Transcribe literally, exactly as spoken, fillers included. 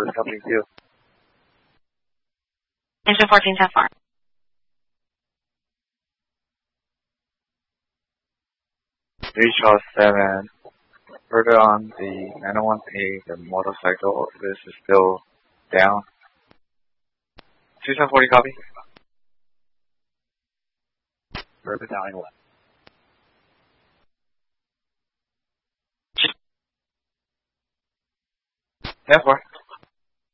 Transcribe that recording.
four is company two. Engine fourteen ten four. three Charles seven. Further on the nine oh one A, the motorcycle, this is still down. two ten forty, copy. Further down in what? ten four.